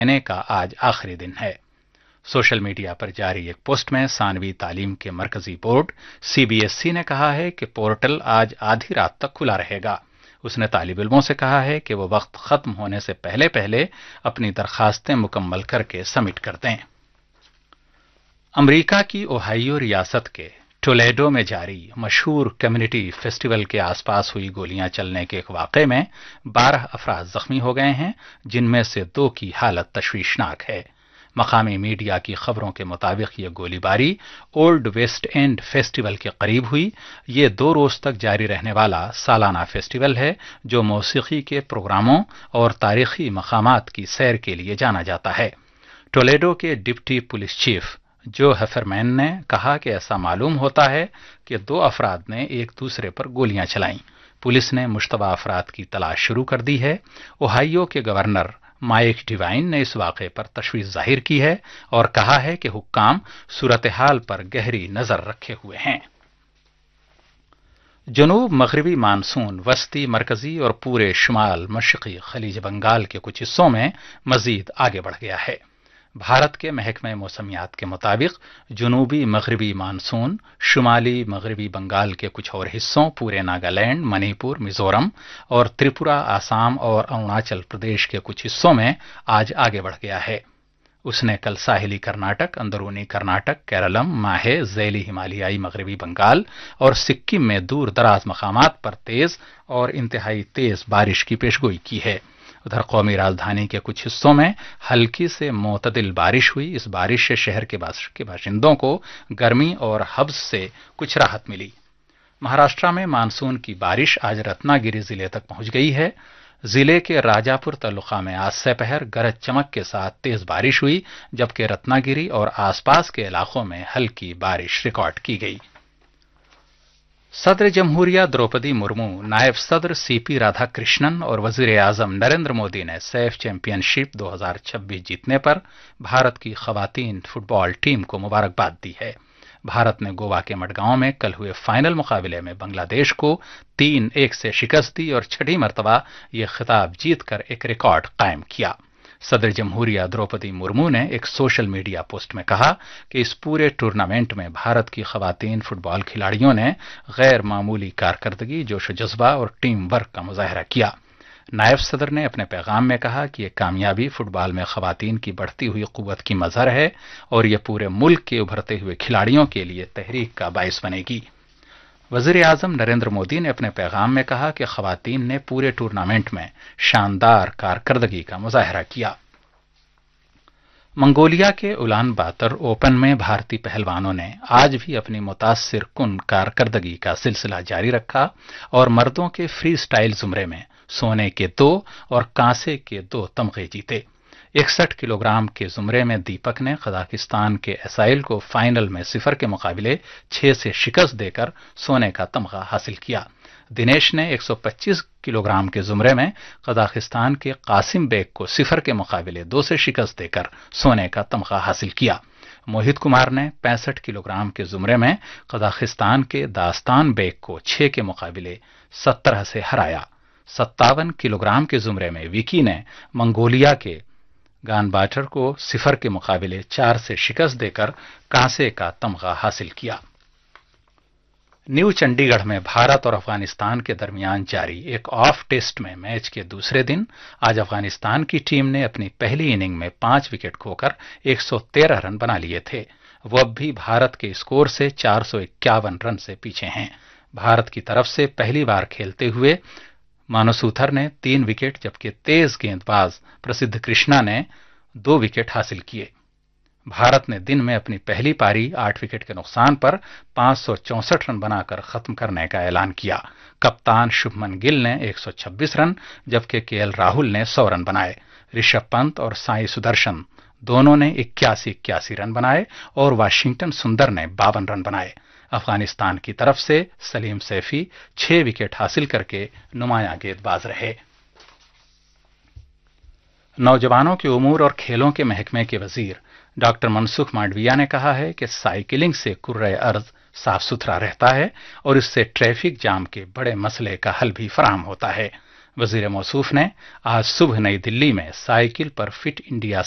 देने का आज आखिरी दिन है। सोशल मीडिया पर जारी एक पोस्ट में सानवी तालीम के मरकजी बोर्ड सीबीएसई ने कहा है कि पोर्टल आज आधी रात तक खुला रहेगा। उसने तालिब इल्मों से कहा है कि वो वक्त खत्म होने से पहले पहले अपनी दरखास्तें मुकम्मल करके सबमिट कर दें। अमेरिका की ओहायो रियासत के टोलेडो में जारी मशहूर कम्युनिटी फेस्टिवल के आसपास हुई गोलियां चलने के एक वाक़े में 12 अफराद जख्मी हो गए हैं, जिनमें से 2 की हालत तशवीशनाक है। मकामी मीडिया की खबरों के मुताबिक ये गोलीबारी ओल्ड वेस्ट एंड फेस्टिवल के करीब हुई। ये 2 रोज तक जारी रहने वाला सालाना फेस्टिवल है, जो मौसीकी के प्रोग्रामों और तारीखी मकामात की सैर के लिए जाना जाता है। टोलेडो के डिप्टी पुलिस चीफ जो हेफरमैन ने कहा कि ऐसा मालूम होता है कि 2 अफराद ने एक दूसरे पर गोलियां चलाईं। पुलिस ने मुश्तबा अफराद की तलाश शुरू कर दी है। ओहायो के गवर्नर माइक डिवाइन ने इस वाक़े पर तशवीश जाहिर की है और कहा है कि हुक्काम सूरत हाल पर गहरी नजर रखे हुए हैं। जनूब मगरबी मानसून वस्ती मरकजी और पूरे शुमाल मशरक़ी खलीज बंगाल के कुछ हिस्सों में मजीद आगे बढ़ गया है। भारत के महकमे मौसमियात के मुताबिक जनूबी मगरबी मानसून शुमाली मगरबी बंगाल के कुछ और हिस्सों पूरे नागालैंड, मणिपुर, मिजोरम और त्रिपुरा, आसाम और अरुणाचल प्रदेश के कुछ हिस्सों में आज आगे बढ़ गया है। उसने कल साहिली कर्नाटक, अंदरूनी कर्नाटक, केरलम, माहे, ज़ैली हिमालयाई मगरबी बंगाल और सिक्किम में दूर दराज मकामात पर तेज और इंतहाई तेज बारिश की पेशगोई की है। उधर कौमी राजधानी के कुछ हिस्सों में हल्की से मोतदिल बारिश हुई। इस बारिश से शहर के बाशिंदों को गर्मी और हब्स से कुछ राहत मिली। महाराष्ट्र में मानसून की बारिश आज रत्नागिरी जिले तक पहुंच गई है। जिले के राजापुर तालुका में आज दोपहर गरज चमक के साथ तेज बारिश हुई, जबकि रत्नागिरी और आसपास के इलाकों में हल्की बारिश रिकॉर्ड की गई। सदर जमहूरिया द्रौपदी मुर्मू, नायब सदर सीपी राधाकृष्णन और वजीर आजम नरेंद्र मोदी ने सैफ चैंपियनशिप 2026 जीतने पर भारत की खवातीन फुटबॉल टीम को मुबारकबाद दी है। भारत ने गोवा के मडगांव में कल हुए फाइनल मुकाबले में बांग्लादेश को 3-1 से शिकस्त दी और 6ठी मरतबा ये खिताब जीतकर एक रिकॉर्ड कायम किया। सदर जमहूरिया द्रौपदी मुर्मू ने एक सोशल मीडिया पोस्ट में कहा कि इस पूरे टूर्नामेंट में भारत की खवातीन फुटबॉल खिलाड़ियों ने गैर मामूली कारकर्दगी, जोश जज्बा और टीम वर्क का मुजाहरा किया। नायब सदर ने अपने पैगाम में कहा कि यह कामयाबी फुटबॉल में खवातीन की बढ़ती हुई कुव्वत की मजहर है और यह पूरे मुल्क के उभरते हुए खिलाड़ियों के लिए तहरीक का बाइस बनेगी। वजीर आजम नरेंद्र मोदी ने अपने पैगाम में कहा कि खवातीन ने पूरे टूर्नामेंट में शानदार कारकर्दगी का मुजाहरा किया। मंगोलिया के उलान बातर ओपन में भारतीय पहलवानों ने आज भी अपनी मुतासिर कुन कारकर्दगी का सिलसिला जारी रखा और मर्दों के फ्री स्टाइल जुमरे में सोने के 2 और कांसे के 2 तमगे जीते। 61 किलोग्राम के जुमरे में दीपक ने कजाकिस्तान के एसाइल को फाइनल में 0 के मुकाबले 6 से शिकस्त देकर सोने का तमगा हासिल किया। दिनेश ने 125 किलोग्राम के जुमरे में कजाकिस्तान के कासिम बेग को 0 के मुकाबले 2 से शिकस्त देकर सोने का तमगा हासिल किया। मोहित कुमार ने 65 किलोग्राम के जुमरे में कजाकिस्तान के दास्तान बेग को 6 के मुकाबले 17 से हराया। 57 किलोग्राम के जुमरे में विकी ने मंगोलिया के गानबाटर को 0 के मुकाबले 4 से शिकस्त देकर कांसे का तमगा हासिल किया। न्यू चंडीगढ़ में भारत और अफगानिस्तान के दरमियान जारी एक ऑफ टेस्ट में मैच के दूसरे दिन आज अफगानिस्तान की टीम ने अपनी पहली इनिंग में 5 विकेट खोकर 113 रन बना लिए थे। वो अब भी भारत के स्कोर से 451 रन से पीछे हैं। भारत की तरफ से पहली बार खेलते हुए मानसूथर ने 3 विकेट, जबकि तेज गेंदबाज प्रसिद्ध कृष्णा ने 2 विकेट हासिल किए। भारत ने दिन में अपनी पहली पारी 8 विकेट के नुकसान पर 564 रन बनाकर खत्म करने का ऐलान किया। कप्तान शुभमन गिल ने 126 रन, जबकि केएल राहुल ने 100 रन बनाए। ऋषभ पंत और साई सुदर्शन दोनों ने 81 रन बनाए और वाशिंगटन सुंदर ने 52 रन बनाए। अफगानिस्तान की तरफ से सलीम सैफी 6 विकेट हासिल करके नुमायां गेंदबाज रहे। नौजवानों के उमूर और खेलों के महकमे के वजीर डॉक्टर मनसुख मांडविया ने कहा है कि साइकिलिंग से कुर्रे अर्ज साफ सुथरा रहता है और इससे ट्रैफिक जाम के बड़े मसले का हल भी फराहम होता है। वजीर मौसूफ ने आज सुबह नई दिल्ली में साइकिल पर फिट इंडिया